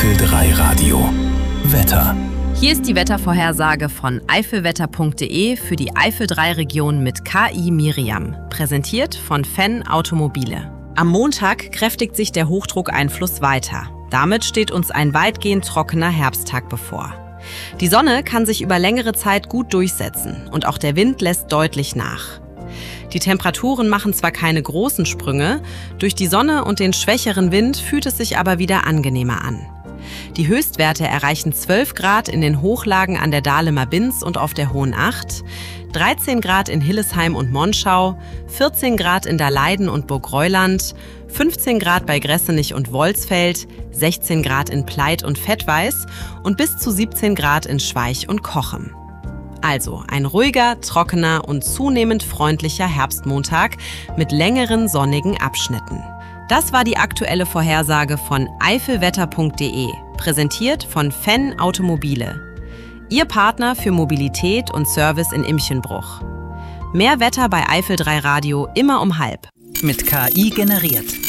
Eifel 3 Radio. Wetter. Hier ist die Wettervorhersage von eifelwetter.de für die Eifel 3 Region mit KI Miriam, präsentiert von Fenn Automobile. Am Montag kräftigt sich der Hochdruckeinfluss weiter. Damit steht uns ein weitgehend trockener Herbsttag bevor. Die Sonne kann sich über längere Zeit gut durchsetzen und auch der Wind lässt deutlich nach. Die Temperaturen machen zwar keine großen Sprünge, durch die Sonne und den schwächeren Wind fühlt es sich aber wieder angenehmer an. Die Höchstwerte erreichen 12 Grad in den Hochlagen an der Dahlemer Binz und auf der Hohen Acht, 13 Grad in Hillesheim und Monschau, 14 Grad in Daleiden und Burgreuland, 15 Grad bei Gressenich und Wolsfeld, 16 Grad in Pleit und Vettweiß und bis zu 17 Grad in Schweich und Cochem. Also ein ruhiger, trockener und zunehmend freundlicher Herbstmontag mit längeren sonnigen Abschnitten. Das war die aktuelle Vorhersage von eifelwetter.de, präsentiert von Fenn Automobile. Ihr Partner für Mobilität und Service in Imchenbruch. Mehr Wetter bei Eifel 3 Radio immer um halb. Mit KI generiert.